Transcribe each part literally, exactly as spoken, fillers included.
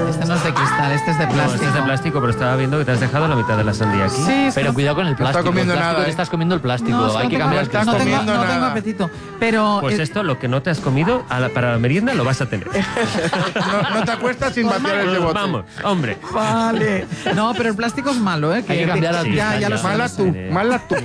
Este no es de cristal, este es de plástico. No, este es de plástico, pero estaba viendo que te has dejado la mitad de la sandía aquí. Sí, pero cuidado con el plástico. está comiendo el plástico nada, te ¿eh? estás comiendo el plástico. No, es Hay que no cambiar tengo, el no cristal. tengo, comiendo no nada. tengo apetito. Pero Pues eh, esto, lo que no te has comido, a la- para la merienda lo vas a tener. No, no te acuestas sin vaciar ese bote. Vamos, hombre. vale. No, pero el plástico es malo, ¿eh? Hay que cambiar la ya, ya, ya lo pizza, sé. Mala tú, mala tú.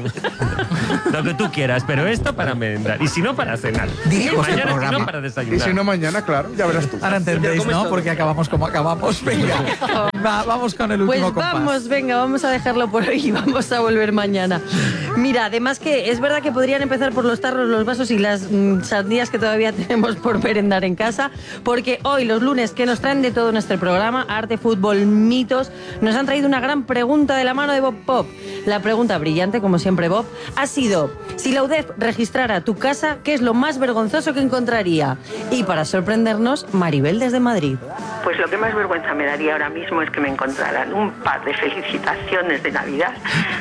Lo que tú quieras, pero esto para merendar. Y si no, para cenar. Diremos el Mañana, si programa. no, para Y desayunar. si no, mañana, claro, ya verás tú. Ahora entendéis, ¿no? Porque acabamos como acabamos. Venga, va, vamos con el Pues último compás. vamos, venga, vamos a dejarlo por hoy y vamos a volver mañana. Mira, además que es verdad que podrían empezar por los tarros, los vasos y las mm, sandías que todavía tenemos por merendar en casa, porque hoy, los lunes, que nos traen de todo nuestro programa, arte, fútbol, mitos, nos han traído una gran pregunta de la mano de Bob Pop. La pregunta brillante, como siempre, Bob, ha sido: si la U D E F registrara tu casa, ¿qué es lo más vergonzoso que encontraría? Y para sorprendernos, Maribel desde Madrid. Pues lo que más vergüenza me daría ahora mismo es que me encontraran un par de felicitaciones de Navidad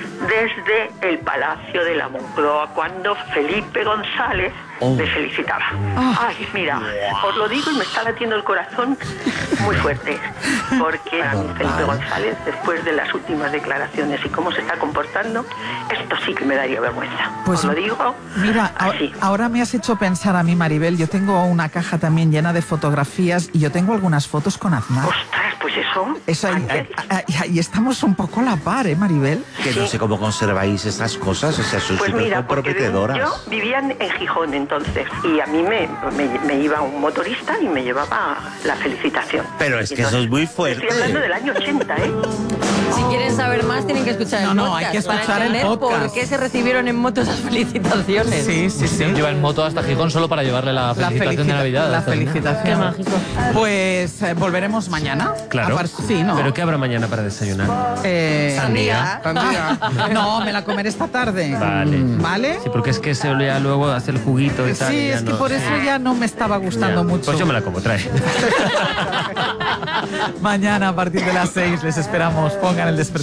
desde el Palacio de la Moncloa, cuando Felipe González me felicitaba. Ay, mira, os lo digo y me está latiendo el corazón muy fuerte, porque a mí Felipe González, después de las últimas declaraciones y cómo se está comportando, esto sí que me daría vergüenza. Pues os lo digo Mira, a- así. ahora me has hecho pensar a mí, Maribel. Yo tengo una caja también llena de fotografías y yo tengo algunas fotos con Aznar. Ostras, pues eso... Eso, ahí, antes- ahí- ahí- ahí estamos un poco a la par, ¿eh, Maribel? Que no sé cómo conserváis esas cosas, o sea, son Pues súper mira, porque de- comprometedoras. yo vivía en, en Gijón entonces y a mí me, me, me iba un motorista y me llevaba la felicitación. Pero es que Entonces, eso es muy fuerte. Estoy hablando del año ochenta, ¿eh? Si quieren saber más, tienen que escuchar No, el no, podcast hay que escuchar para el entender podcast. por qué se recibieron en moto esas felicitaciones. Sí, sí, sí. Lleva en moto hasta Gijón solo para llevarle la La felicitación de felicita- Navidad. La Hasta- felicitación. Qué mágico. Pues eh, volveremos mañana. Claro. A par- sí, ¿no? ¿Pero qué habrá mañana para desayunar? Eh, Sandía. Sandía. No, me la comeré esta tarde. Vale. ¿Vale? Sí, porque es que se ya luego hace el juguito y tal. Sí, y ya es que no- por eso ya no me estaba gustando Ya. mucho. Pues yo me la como, trae. Mañana a partir de las seis les esperamos. Pongan el despertador.